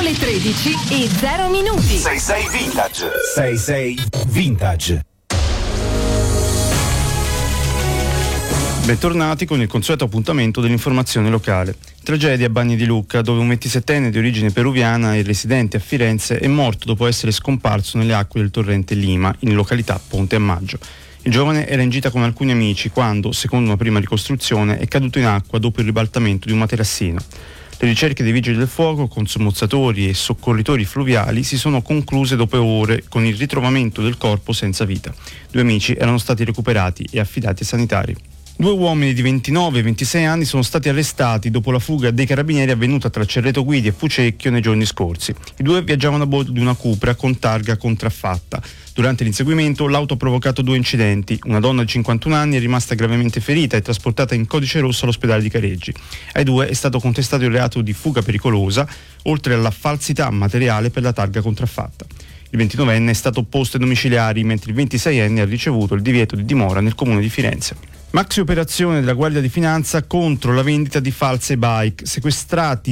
le 13:0. 66 Vintage. 66 Vintage. Bentornati con il consueto appuntamento dell'informazione locale. Tragedia a Bagni di Lucca, dove un 27enne di origine peruviana e residente a Firenze è morto dopo essere scomparso nelle acque del torrente Lima, in località Ponte a Maggio. Il giovane era in gita con alcuni amici quando, secondo una prima ricostruzione, è caduto in acqua dopo il ribaltamento di un materassino. Le ricerche dei vigili del fuoco, con sommozzatori e soccorritori fluviali, si sono concluse dopo ore con il ritrovamento del corpo senza vita. 2 amici erano stati recuperati e affidati ai sanitari. 2 uomini di 29 e 26 anni sono stati arrestati dopo la fuga dei carabinieri avvenuta tra Cerreto Guidi e Fucecchio nei giorni scorsi. I 2 viaggiavano a bordo di una Cupra con targa contraffatta. Durante l'inseguimento l'auto ha provocato 2 incidenti. Una donna di 51 anni è rimasta gravemente ferita e trasportata in codice rosso all'ospedale di Careggi. Ai 2 è stato contestato il reato di fuga pericolosa, oltre alla falsità materiale per la targa contraffatta. Il 29enne è stato posto ai domiciliari, mentre il 26enne ha ricevuto il divieto di dimora nel comune di Firenze. Maxi operazione della Guardia di Finanza contro la vendita di false bike, sequestrati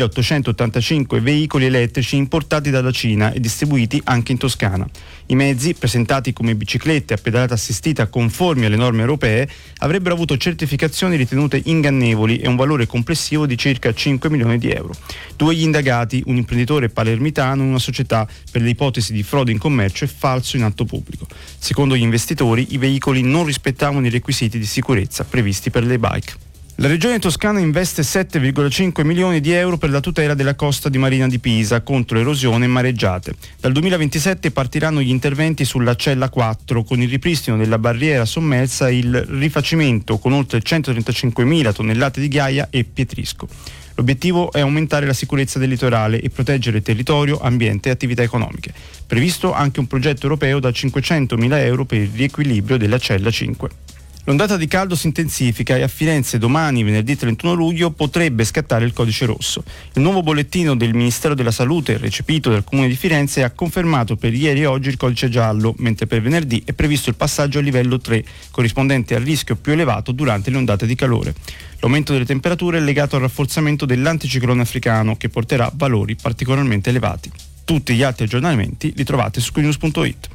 6.885 veicoli elettrici importati dalla Cina e distribuiti anche in Toscana. I mezzi, presentati come biciclette a pedalata assistita conformi alle norme europee, avrebbero avuto certificazioni ritenute ingannevoli e un valore complessivo di circa 5 milioni di euro. 2 gli indagati, un imprenditore palermitano e una società per le ipotesi di frode in commercio e falso in atto pubblico. Secondo gli investitori, i veicoli non rispettavano i requisiti di sicurezza previsti per le bike. La regione toscana investe 7,5 milioni di euro per la tutela della costa di Marina di Pisa contro erosione e mareggiate. Dal 2027 partiranno gli interventi sulla Cella 4 con il ripristino della barriera sommersa e il rifacimento con oltre 135.000 tonnellate di ghiaia e pietrisco. L'obiettivo è aumentare la sicurezza del litorale e proteggere territorio, ambiente e attività economiche. Previsto anche un progetto europeo da 500.000 euro per il riequilibrio della Cella 5. L'ondata di caldo si intensifica e a Firenze domani, venerdì 31 luglio, potrebbe scattare il codice rosso. Il nuovo bollettino del Ministero della Salute, recepito dal Comune di Firenze, ha confermato per ieri e oggi il codice giallo, mentre per venerdì è previsto il passaggio a livello 3, corrispondente al rischio più elevato durante le ondate di calore. L'aumento delle temperature è legato al rafforzamento dell'anticiclone africano, che porterà valori particolarmente elevati. Tutti gli altri aggiornamenti li trovate su QNews.it.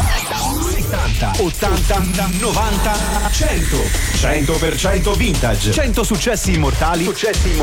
70, 80, 90, 100. 100% vintage. 100 successi immortali.